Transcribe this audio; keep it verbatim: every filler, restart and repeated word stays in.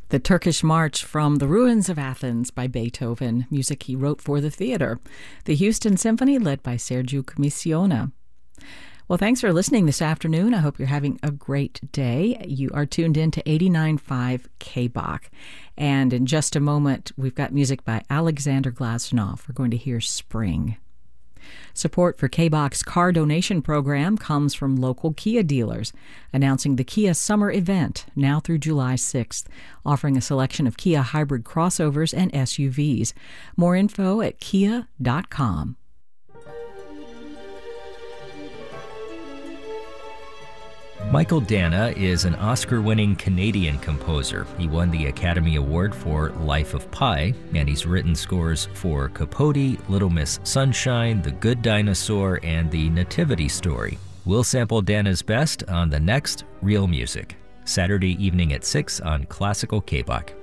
The Turkish March from the Ruins of Athens by Beethoven, music he wrote for the theater. The Houston Symphony, led by Sergiu Commissiona. Well, thanks for listening this afternoon. I hope you're having a great day. You are tuned in to eighty-nine point five K B O C. And in just a moment, we've got music by Alexander Glasnoff. We're going to hear Spring. Support for K B O C's car donation program comes from local Kia dealers, announcing the Kia Summer Event now through July sixth, offering a selection of Kia hybrid crossovers and S U Vs. More info at kia dot com. Michael Dana is an Oscar-winning Canadian composer. He won the Academy Award for Life of Pi, and he's written scores for Capote, Little Miss Sunshine, The Good Dinosaur, and The Nativity Story. We'll sample Dana's best on the next Real Music, Saturday evening at six on Classical K B O C.